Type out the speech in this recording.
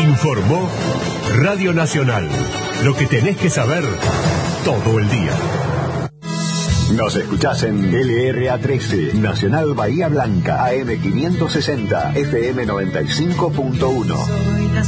Informó Radio Nacional. Lo que tenés que saber todo el día. Nos escuchás en LRA 13, Nacional Bahía Blanca, AM 560, FM 95.1.